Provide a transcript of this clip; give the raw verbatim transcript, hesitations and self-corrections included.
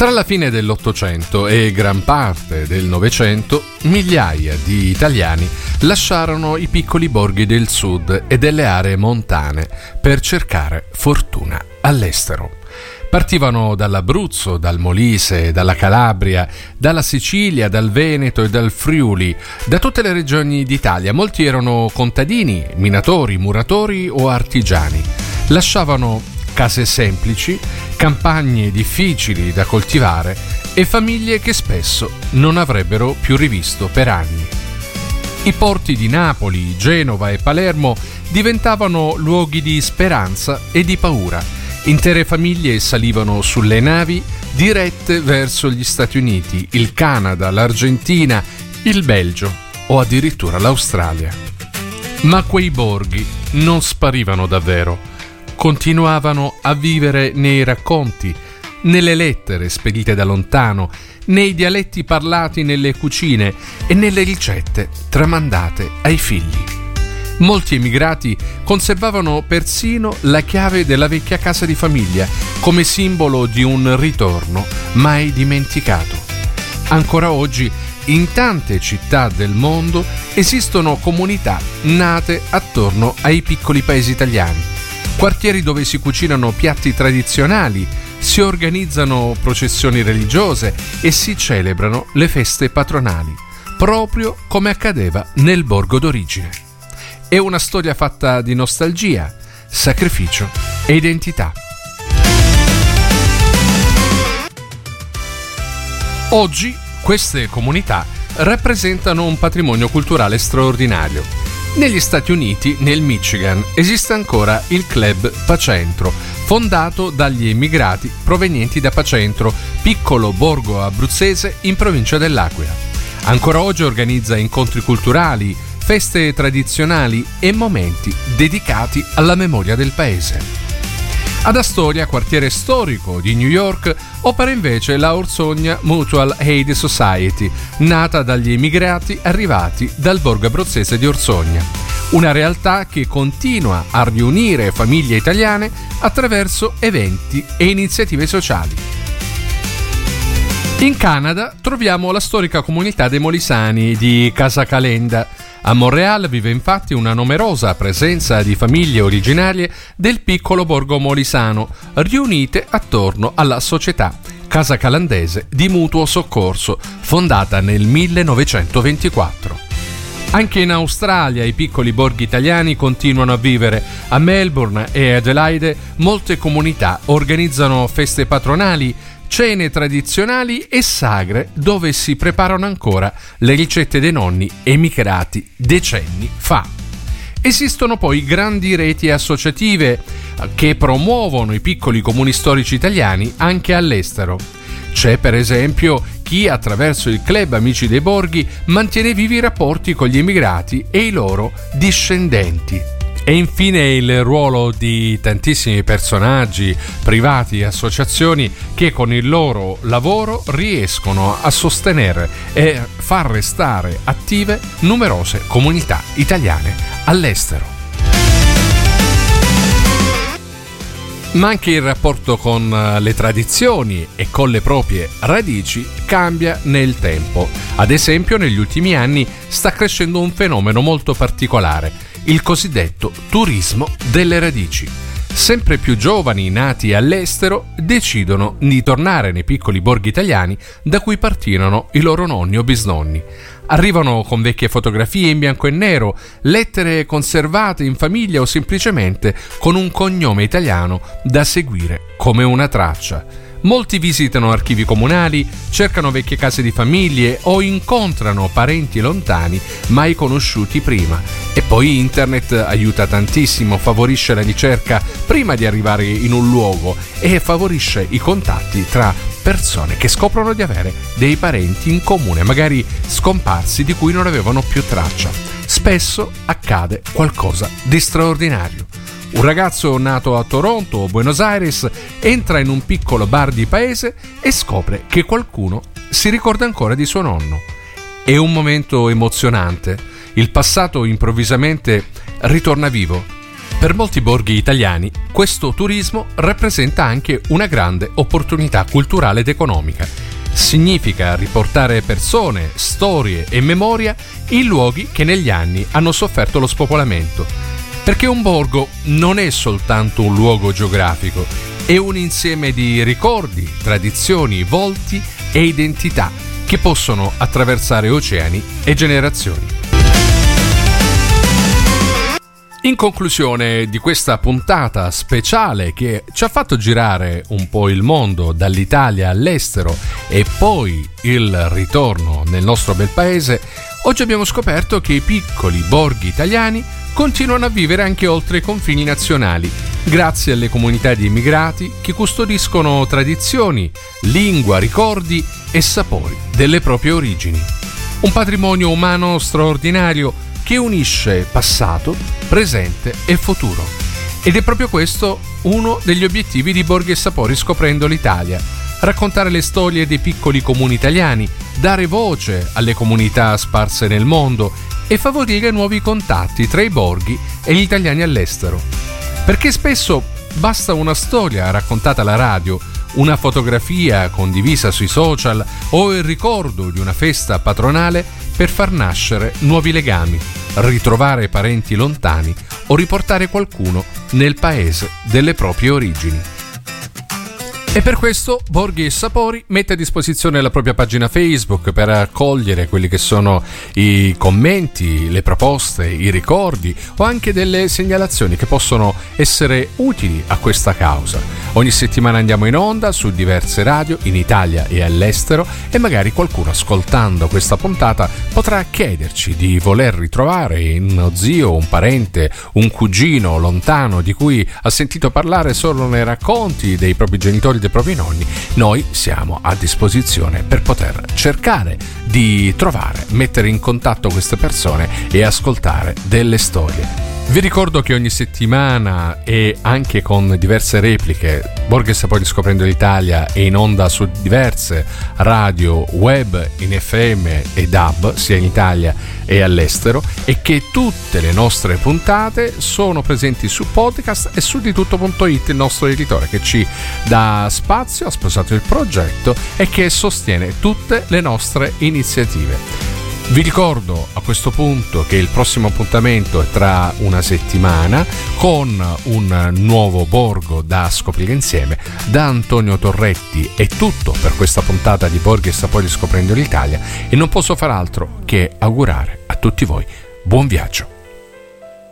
Tra la fine dell'Ottocento e gran parte del Novecento, migliaia di italiani lasciarono i piccoli borghi del sud e delle aree montane per cercare fortuna all'estero. Partivano dall'Abruzzo, dal Molise, dalla Calabria, dalla Sicilia, dal Veneto e dal Friuli, da tutte le regioni d'Italia. Molti erano contadini, minatori, muratori o artigiani. Lasciavano case semplici, campagne difficili da coltivare e famiglie che spesso non avrebbero più rivisto per anni. I porti di Napoli, Genova e Palermo diventavano luoghi di speranza e di paura. Intere famiglie salivano sulle navi dirette verso gli Stati Uniti, il Canada, l'Argentina, il Belgio o addirittura l'Australia. Ma quei borghi non sparivano davvero. Continuavano a vivere nei racconti, nelle lettere spedite da lontano, nei dialetti parlati nelle cucine e nelle ricette tramandate ai figli. Molti emigrati conservavano persino la chiave della vecchia casa di famiglia come simbolo di un ritorno mai dimenticato. Ancora oggi, in tante città del mondo esistono comunità nate attorno ai piccoli paesi italiani, quartieri dove si cucinano piatti tradizionali, si organizzano processioni religiose e si celebrano le feste patronali, proprio come accadeva nel borgo d'origine. È una storia fatta di nostalgia, sacrificio e identità. Oggi queste comunità rappresentano un patrimonio culturale straordinario. Negli Stati Uniti, nel Michigan, esiste ancora il Club Pacentro, fondato dagli immigrati provenienti da Pacentro, piccolo borgo abruzzese in provincia dell'Aquila. Ancora oggi organizza incontri culturali, feste tradizionali e momenti dedicati alla memoria del paese. Ad Astoria, quartiere storico di New York, opera invece la Orsogna Mutual Aid Society, nata dagli immigrati arrivati dal borgo abruzzese di Orsogna, una realtà che continua a riunire famiglie italiane attraverso eventi e iniziative sociali. In Canada troviamo la storica comunità dei Molisani di Casa Calenda. A Montréal vive infatti una numerosa presenza di famiglie originarie del piccolo borgo molisano, riunite attorno alla società Casa Calandese di Mutuo Soccorso, fondata nel millenovecentoventiquattro. Anche in Australia i piccoli borghi italiani continuano a vivere. A Melbourne e Adelaide molte comunità organizzano feste patronali, cene tradizionali e sagre dove si preparano ancora le ricette dei nonni emigrati decenni fa. Esistono poi grandi reti associative che promuovono i piccoli comuni storici italiani anche all'estero. C'è per esempio chi attraverso il Club Amici dei Borghi mantiene vivi i rapporti con gli emigrati e i loro discendenti. E infine il ruolo di tantissimi personaggi, privati e associazioni che con il loro lavoro riescono a sostenere e far restare attive numerose comunità italiane all'estero. Ma anche il rapporto con le tradizioni e con le proprie radici cambia nel tempo. Ad esempio, negli ultimi anni sta crescendo un fenomeno molto particolare, il cosiddetto turismo delle radici. Sempre più giovani nati all'estero decidono di tornare nei piccoli borghi italiani da cui partirono i loro nonni o bisnonni. Arrivano con vecchie fotografie in bianco e nero, lettere conservate in famiglia o semplicemente con un cognome italiano da seguire come una traccia. Molti visitano archivi comunali, cercano vecchie case di famiglie o incontrano parenti lontani mai conosciuti prima. E poi internet aiuta tantissimo, favorisce la ricerca prima di arrivare in un luogo e favorisce i contatti tra persone che scoprono di avere dei parenti in comune, magari scomparsi di cui non avevano più traccia. Spesso accade qualcosa di straordinario. Un ragazzo nato a Toronto o Buenos Aires entra in un piccolo bar di paese e scopre che qualcuno si ricorda ancora di suo nonno. È un momento emozionante. Il passato improvvisamente ritorna vivo. Per molti borghi italiani questo turismo rappresenta anche una grande opportunità culturale ed economica. Significa riportare persone, storie e memoria in luoghi che negli anni hanno sofferto lo spopolamento. Perché un borgo non è soltanto un luogo geografico, è un insieme di ricordi, tradizioni, volti e identità che possono attraversare oceani e generazioni. In conclusione di questa puntata speciale che ci ha fatto girare un po' il mondo dall'Italia all'estero e poi il ritorno nel nostro bel paese, oggi abbiamo scoperto che i piccoli borghi italiani continuano a vivere anche oltre i confini nazionali, grazie alle comunità di immigrati che custodiscono tradizioni, lingua, ricordi e sapori delle proprie origini. Un patrimonio umano straordinario che unisce passato, presente e futuro. Ed è proprio questo uno degli obiettivi di Borghi e Sapori Scoprendo l'Italia: raccontare le storie dei piccoli comuni italiani, dare voce alle comunità sparse nel mondo e favorire nuovi contatti tra i borghi e gli italiani all'estero. Perché spesso basta una storia raccontata alla radio, una fotografia condivisa sui social o il ricordo di una festa patronale per far nascere nuovi legami, ritrovare parenti lontani o riportare qualcuno nel paese delle proprie origini. E per questo Borghi e Sapori mette a disposizione la propria pagina Facebook per accogliere quelli che sono i commenti, le proposte, i ricordi o anche delle segnalazioni che possono essere utili a questa causa. Ogni settimana andiamo in onda su diverse radio in Italia e all'estero e magari qualcuno ascoltando questa puntata potrà chiederci di voler ritrovare uno zio, un parente, un cugino lontano di cui ha sentito parlare solo nei racconti dei propri genitori, dei propri nonni. Noi siamo a disposizione per poter cercare di trovare, mettere in contatto queste persone e ascoltare delle storie. Vi ricordo che ogni settimana e anche con diverse repliche Borghi e Sapori Scoprendo l'Italia è in onda su diverse radio web, in F M e D A B sia in Italia e all'estero, e che tutte le nostre puntate sono presenti su podcast e su di tutto punto it, il nostro editore che ci dà spazio, ha sposato il progetto e che sostiene tutte le nostre iniziative. Vi ricordo a questo punto che il prossimo appuntamento è tra una settimana con un nuovo borgo da scoprire insieme. Da Antonio Torretti è tutto per questa puntata di Borghi e Sapori Scoprendo l'Italia e non posso far altro che augurare a tutti voi buon viaggio.